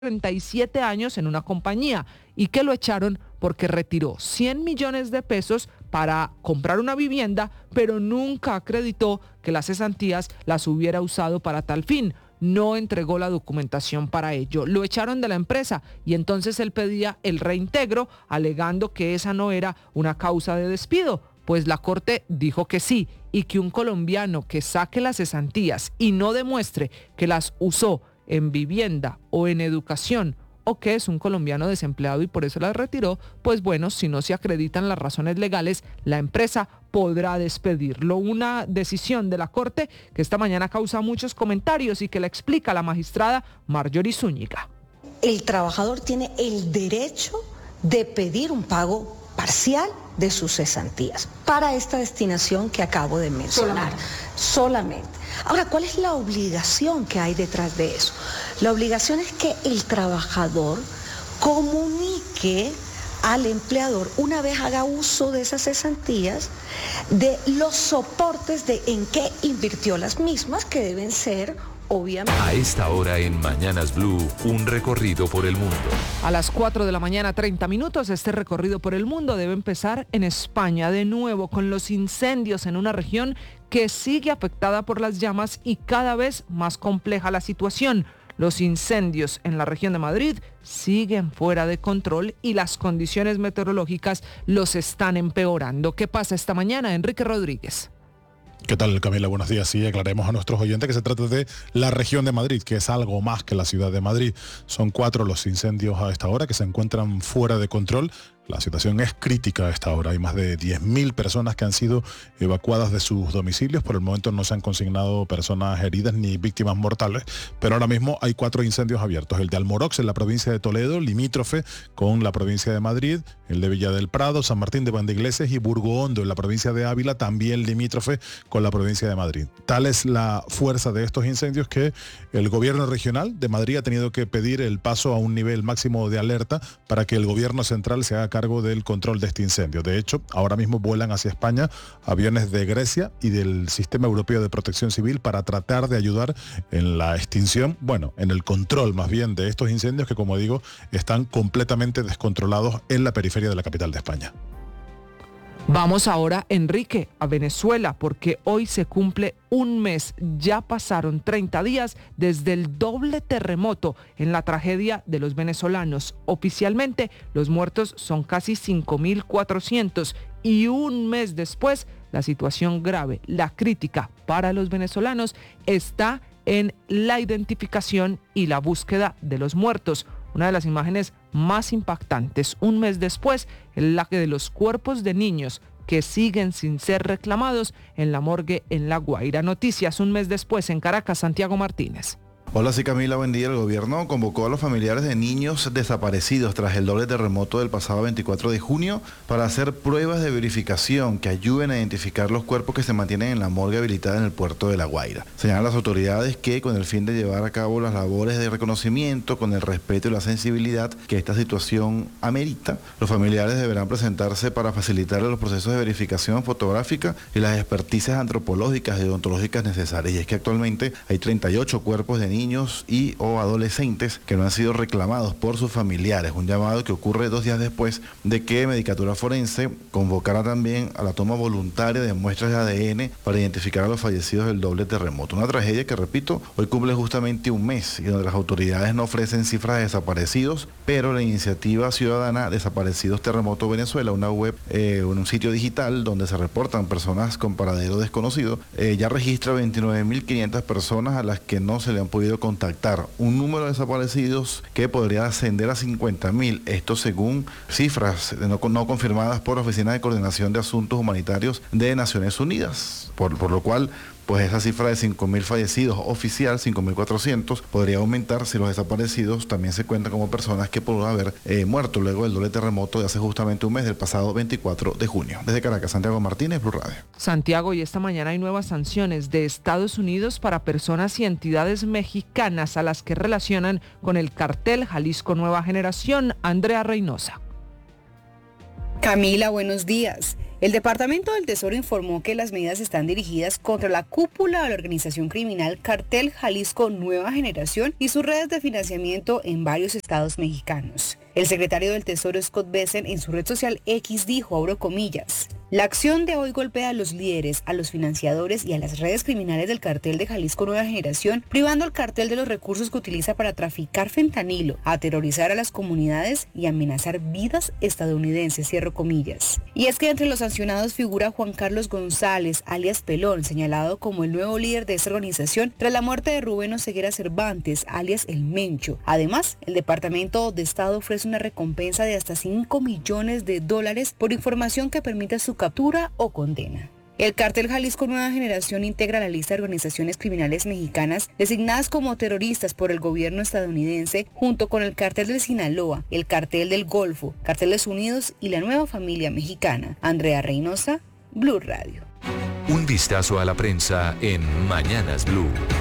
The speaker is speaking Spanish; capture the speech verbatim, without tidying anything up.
treinta y siete años en una compañía y que lo echaron porque retiró cien millones de pesos para comprar una vivienda, pero nunca acreditó que las cesantías las hubiera usado para tal fin. No entregó la documentación para ello. Lo echaron de la empresa y entonces él pedía el reintegro, alegando que esa no era una causa de despido. Pues la Corte dijo que sí, y que un colombiano que saque las cesantías y no demuestre que las usó en vivienda o en educación, o que es un colombiano desempleado y por eso las retiró, pues bueno, si no se acreditan las razones legales, la empresa podrá despedirlo. Una decisión de la Corte que esta mañana causa muchos comentarios y que la explica la magistrada Marjorie Zúñiga. El trabajador tiene el derecho de pedir un pago parcial de sus cesantías para esta destinación que acabo de mencionar. Solamente. Solamente. Ahora, ¿cuál es la obligación que hay detrás de eso? La obligación es que el trabajador comunique al empleador, una vez haga uso de esas cesantías, de los soportes de en qué invirtió las mismas, que deben ser, obviamente. A esta hora en Mañanas Blue, un recorrido por el mundo. A las cuatro de la mañana, treinta minutos, este recorrido por el mundo debe empezar en España, de nuevo con los incendios en una región que sigue afectada por las llamas y cada vez más compleja la situación. Los incendios en la región de Madrid siguen fuera de control y las condiciones meteorológicas los están empeorando. ¿Qué pasa esta mañana? Enrique Rodríguez. ¿Qué tal, Camila? Buenos días. Sí, aclaremos a nuestros oyentes que se trata de la región de Madrid, que es algo más que la ciudad de Madrid. Son cuatro los incendios a esta hora que se encuentran fuera de control. La situación es crítica a esta hora. Hay más de diez mil personas que han sido evacuadas de sus domicilios. Por el momento no se han consignado personas heridas ni víctimas mortales, pero ahora mismo hay cuatro incendios abiertos. El de Almorox en la provincia de Toledo, limítrofe con la provincia de Madrid, el de Villa del Prado, San Martín de Valdiglesias y Burgohondo en la provincia de Ávila, también limítrofe con la provincia de Madrid. Tal es la fuerza de estos incendios que el gobierno regional de Madrid ha tenido que pedir el paso a un nivel máximo de alerta para que el gobierno central se haga cargo del control de este incendio. De hecho, ahora mismo vuelan hacia España aviones de Grecia y del Sistema Europeo de Protección Civil para tratar de ayudar en la extinción, bueno, en el control más bien de estos incendios que, como digo, están completamente descontrolados en la periferia de la capital de España. Vamos ahora, Enrique, a Venezuela, porque hoy se cumple un mes. Ya pasaron treinta días desde el doble terremoto en la tragedia de los venezolanos. Oficialmente, los muertos son casi cinco mil cuatrocientos y un mes después, la situación grave, la crítica para los venezolanos está en la identificación y la búsqueda de los muertos. Una de las imágenes más impactantes, un mes después, la de los cuerpos de niños que siguen sin ser reclamados en la morgue en La Guaira. Noticias un mes después en Caracas, Santiago Martínez. Hola, sí, Camila, buen día. El gobierno convocó a los familiares de niños desaparecidos tras el doble terremoto del pasado veinticuatro de junio para hacer pruebas de verificación que ayuden a identificar los cuerpos que se mantienen en la morgue habilitada en el puerto de La Guaira. Señalan las autoridades que, con el fin de llevar a cabo las labores de reconocimiento, con el respeto y la sensibilidad que esta situación amerita, los familiares deberán presentarse para facilitar los procesos de verificación fotográfica y las experticias antropológicas y odontológicas necesarias. Y es que actualmente hay treinta y ocho cuerpos de niños niños y o adolescentes que no han sido reclamados por sus familiares, un llamado que ocurre dos días después de que Medicatura Forense convocara también a la toma voluntaria de muestras de A D N para identificar a los fallecidos del doble terremoto. Una tragedia que, repito, hoy cumple justamente un mes y donde las autoridades no ofrecen cifras de desaparecidos, pero la iniciativa ciudadana Desaparecidos Terremoto Venezuela, una web, eh, un sitio digital donde se reportan personas con paradero desconocido, eh, ya registra veintinueve mil quinientas personas a las que no se le han podido contactar, un número de desaparecidos que podría ascender a cincuenta mil, esto según cifras no, no confirmadas por la Oficina de Coordinación de Asuntos Humanitarios de Naciones Unidas, por, por lo cual pues esa cifra de cinco mil fallecidos oficial, cinco mil cuatrocientos, podría aumentar si los desaparecidos también se cuentan como personas que pudieron haber eh, muerto luego del doble terremoto de hace justamente un mes, del pasado veinticuatro de junio. Desde Caracas, Santiago Martínez, Blue Radio. Santiago, y esta mañana hay nuevas sanciones de Estados Unidos para personas y entidades mexicanas a las que relacionan con el cartel Jalisco Nueva Generación. Andrea Reynosa. Camila, buenos días. El Departamento del Tesoro informó que las medidas están dirigidas contra la cúpula de la organización criminal Cartel Jalisco Nueva Generación y sus redes de financiamiento en varios estados mexicanos. El secretario del Tesoro, Scott Bessent, en su red social X dijo, abro comillas, la acción de hoy golpea a los líderes, a los financiadores y a las redes criminales del cartel de Jalisco Nueva Generación, privando al cartel de los recursos que utiliza para traficar fentanilo, aterrorizar a las comunidades y amenazar vidas estadounidenses, cierro comillas. Y es que entre los sancionados figura Juan Carlos González, alias Pelón, señalado como el nuevo líder de esta organización tras la muerte de Rubén Oseguera Cervantes, alias El Mencho. Además, el Departamento de Estado ofrece una recompensa de hasta cinco millones de dólares por información que permita su captura o condena. El Cartel Jalisco Nueva Generación integra la lista de organizaciones criminales mexicanas designadas como terroristas por el gobierno estadounidense, junto con el Cartel del Sinaloa, el Cartel del Golfo, Carteles Unidos y la Nueva Familia Mexicana. Andrea Reynosa, Blue Radio. Un vistazo a la prensa en Mañanas Blue.